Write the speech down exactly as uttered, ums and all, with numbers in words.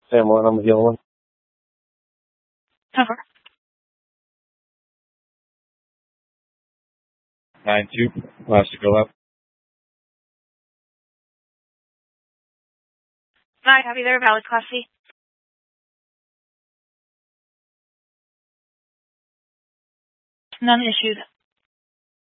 Sam one, I'm the yellow one. Cover. nine two, last to go up. Nine, copy there, valid Class C. None issued.